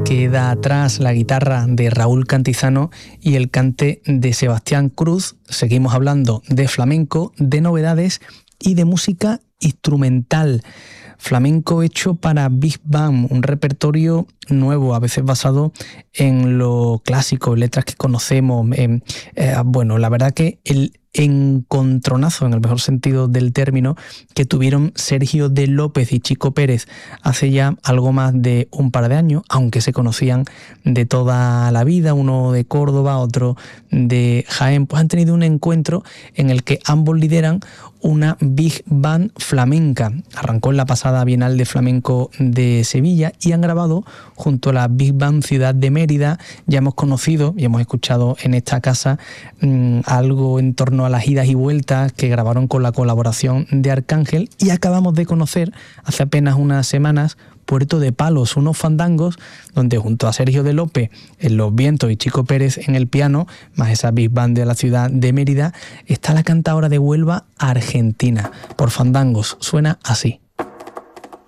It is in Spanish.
queda atrás la guitarra de Raúl Cantizano y el cante de Sebastián Cruz. Seguimos hablando de flamenco, de novedades y de música instrumental. Flamenco hecho para Big Band, un repertorio nuevo, a veces basado en lo clásico, letras que conocemos. Bueno, la verdad que el encontronazo, en el mejor sentido del término, que tuvieron Sergio de López y Chico Pérez hace ya algo más de un par de años, aunque se conocían de toda la vida, uno de Córdoba, otro de Jaén, pues han tenido un encuentro en el que ambos lideran una Big Band flamenca. Arrancó en la pasada Bienal de Flamenco de Sevilla y han grabado junto a la Big Band Ciudad de Mérida. Ya hemos conocido y hemos escuchado en esta casa algo en torno a las idas y vueltas que grabaron con la colaboración de Arcángel, y acabamos de conocer hace apenas unas semanas Puerto de Palos, unos fandangos donde junto a Sergio de López en los vientos y Chico Pérez en el piano, más esa Big Band de la ciudad de Mérida, está la cantadora de Huelva, Argentina. Por Fandangos, suena así.